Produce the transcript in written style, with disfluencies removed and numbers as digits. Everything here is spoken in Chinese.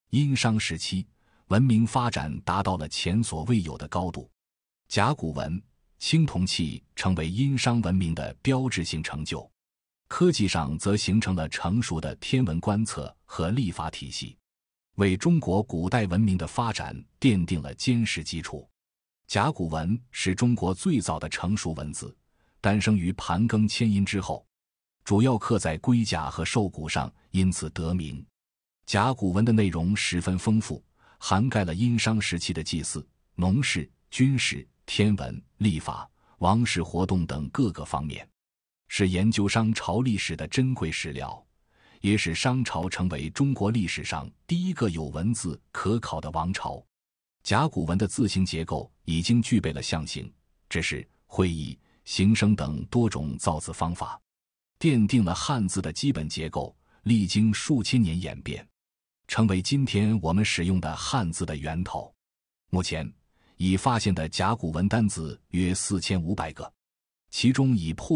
殷商时期，文明发展达到了前所未有的高度。甲骨文、青铜器成为殷商文明的标志性成就。科技上则形成了成熟的天文观测和历法体系，为中国古代文明的发展奠定了坚实基础。甲骨文是中国最早的成熟文字，诞生于盘庚迁殷之后，主要刻在龟甲和兽骨上，因此得名。甲骨文的内容十分丰富，涵盖了殷商时期的祭祀、农事、军事、天文、历法、王室活动等各个方面，是研究商朝历史的珍贵史料，也使商朝成为中国历史上第一个有文字可考的王朝。甲骨文的字形结构已经具备了象形、指示、会意、形声等多种造字方法，奠定了汉字的基本结构，历经数千年演变，成为今天我们使用的汉字的源头。目前已发现的甲骨文单字约4500个，其中以破